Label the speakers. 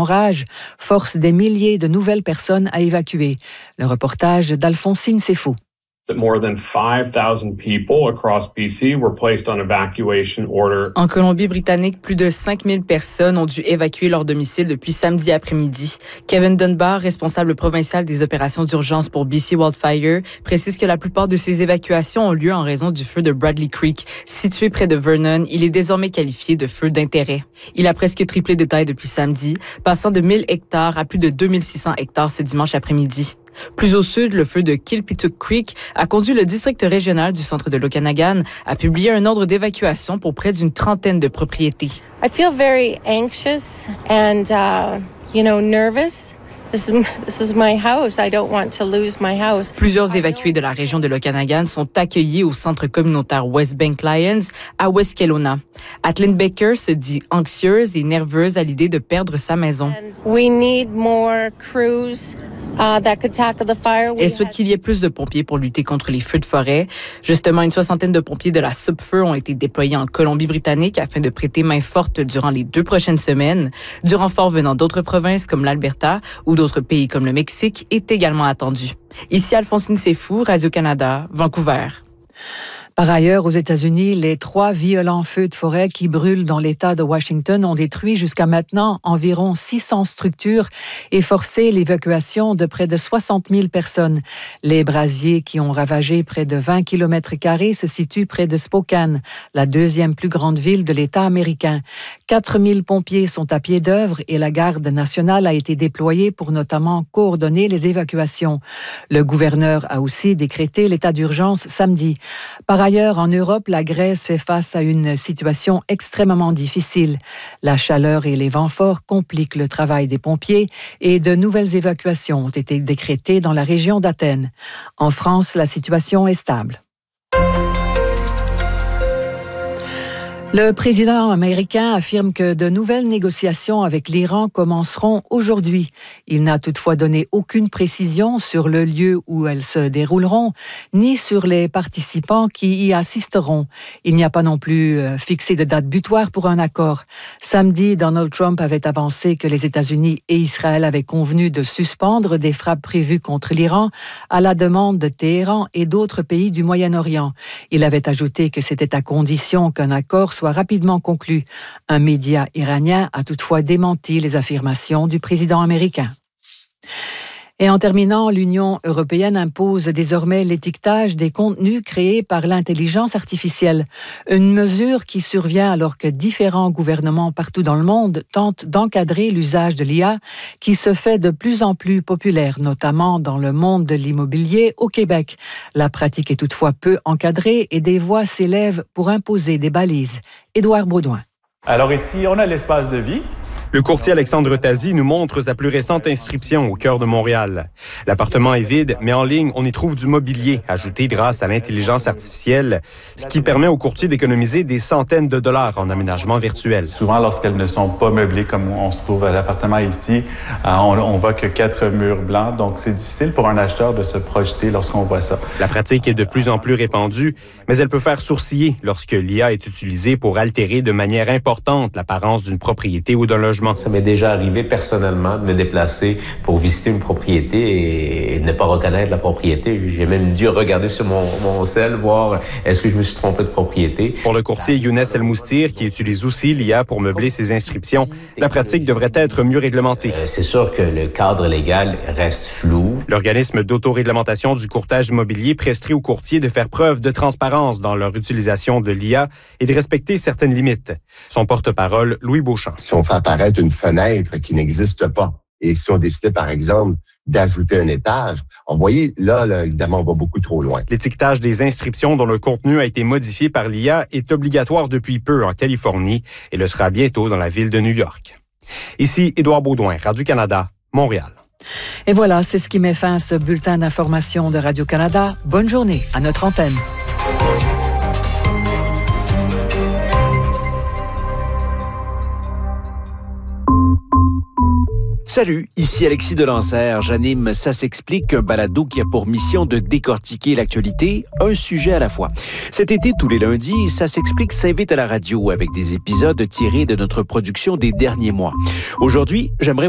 Speaker 1: en rage force des milliers de nouvelles personnes à évacuer. Le reportage d'Alphonsine Sefou.
Speaker 2: More than 5,000 people across BC were placed on evacuation order.
Speaker 3: En Colombie-Britannique, plus de 5,000 personnes ont dû évacuer leur domicile depuis samedi après-midi. Kevin Dunbar, responsable provincial des opérations d'urgence pour BC Wildfire, précise que la plupart de ces évacuations ont lieu en raison du feu de Bradley Creek. Situé près de Vernon, il est désormais qualifié de feu d'intérêt. Il a presque triplé de taille depuis samedi, passant de 1 000 hectares à plus de 2 600 hectares ce dimanche après-midi. Plus au sud, le feu de Kilpituck Creek a conduit le district régional du centre de l'Okanagan à publier un ordre d'évacuation pour près d'une trentaine de propriétés.
Speaker 4: I feel very anxious and, nervous. This is my house. I don't want to lose my house.
Speaker 3: Plusieurs évacués de la région de l'Okanagan sont accueillis au centre communautaire West Bank Lions à West Kelowna. Atlin Baker se dit anxieuse et nerveuse à l'idée de perdre sa maison.
Speaker 4: We need more crews.
Speaker 3: Elle souhaite qu'il y ait plus de pompiers pour lutter contre les feux de forêt. Justement, une 60aine de pompiers de la SUBFEUR ont été déployés en Colombie-Britannique afin de prêter main forte durant les 2 prochaines semaines. Du renfort venant d'autres provinces comme l'Alberta ou d'autres pays comme le Mexique est également attendu. Ici Alphonsine Sefou, Radio-Canada, Vancouver.
Speaker 1: Par ailleurs, aux États-Unis, les 3 violents feux de forêt qui brûlent dans l'État de Washington ont détruit jusqu'à maintenant environ 600 structures et forcé l'évacuation de près de 60 000 personnes. Les brasiers qui ont ravagé près de 20 km² se situent près de Spokane, la 2e plus grande ville de l'État américain. 4 000 pompiers sont à pied d'œuvre et la garde nationale a été déployée pour notamment coordonner les évacuations. Le gouverneur a aussi décrété l'état d'urgence samedi. Par ailleurs, en Europe, la Grèce fait face à une situation extrêmement difficile. La chaleur et les vents forts compliquent le travail des pompiers et de nouvelles évacuations ont été décrétées dans la région d'Athènes. En France, la situation est stable. Le président américain affirme que de nouvelles négociations avec l'Iran commenceront aujourd'hui. Il n'a toutefois donné aucune précision sur le lieu où elles se dérouleront, ni sur les participants qui y assisteront. Il n'y a pas non plus fixé de date butoir pour un accord. Samedi, Donald Trump avait avancé que les États-Unis et Israël avaient convenu de suspendre des frappes prévues contre l'Iran à la demande de Téhéran et d'autres pays du Moyen-Orient. Il avait ajouté que c'était à condition qu'un accord soit rapidement conclu. Un média iranien a toutefois démenti les affirmations du président américain. Et en terminant, l'Union européenne impose désormais l'étiquetage des contenus créés par l'intelligence artificielle. Une mesure qui survient alors que différents gouvernements partout dans le monde tentent d'encadrer l'usage de l'IA qui se fait de plus en plus populaire, notamment dans le monde de l'immobilier au Québec. La pratique est toutefois peu encadrée et des voix s'élèvent pour imposer des balises. Édouard Baudouin.
Speaker 5: Alors ici, on a l'espace de vie.
Speaker 6: Le courtier Alexandre Tazy nous montre sa plus récente inscription au cœur de Montréal. L'appartement est vide, mais en ligne, on y trouve du mobilier ajouté grâce à l'intelligence artificielle, ce qui permet aux courtiers d'économiser des centaines de dollars en aménagement virtuel.
Speaker 5: Souvent, lorsqu'elles ne sont pas meublées comme on se trouve à l'appartement ici, on voit que 4 murs blancs, donc c'est difficile pour un acheteur de se projeter lorsqu'on voit ça.
Speaker 6: La pratique est de plus en plus répandue, mais elle peut faire sourciller lorsque l'IA est utilisée pour altérer de manière importante l'apparence d'une propriété ou d'un logement.
Speaker 7: Ça m'est déjà arrivé personnellement de me déplacer pour visiter une propriété et ne pas reconnaître la propriété. J'ai même dû regarder sur mon cell, voir est-ce que je me suis trompé de propriété.
Speaker 6: Pour le courtier Younes El Moustir, qui utilise aussi l'IA pour meubler ses inscriptions, la pratique devrait être mieux réglementée.
Speaker 7: C'est sûr que le cadre légal reste flou.
Speaker 6: L'organisme d'autoréglementation du courtage immobilier prescrit aux courtiers de faire preuve de transparence dans leur utilisation de l'IA et de respecter certaines limites. Son porte-parole, Louis Beauchamp.
Speaker 8: Si on fait apparaître une fenêtre qui n'existe pas, et si on décidait, par exemple, d'ajouter un étage, vous voyez, là, évidemment, on va beaucoup trop loin.
Speaker 6: L'étiquetage des inscriptions dont le contenu a été modifié par l'IA est obligatoire depuis peu en Californie et le sera bientôt dans la ville de New York. Ici, Édouard Baudouin, Radio-Canada, Montréal.
Speaker 1: Et voilà, c'est ce qui met fin à ce bulletin d'information de Radio-Canada. Bonne journée à notre antenne.
Speaker 9: Salut, ici Alexis Delancère. J'anime Ça s'explique, un balado qui a pour mission de décortiquer l'actualité, un sujet à la fois. Cet été, tous les lundis, Ça s'explique s'invite à la radio avec des épisodes tirés de notre production des derniers mois. Aujourd'hui, j'aimerais